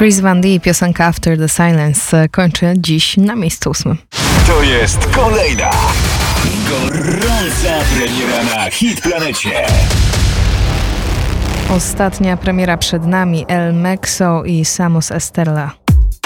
Chris Van D, piosenka After the Silence, kończy dziś na miejscu 8. To jest kolejna gorąca premiera na Hit Planecie. Ostatnia premiera przed nami, El Mexo i Samos Esterla.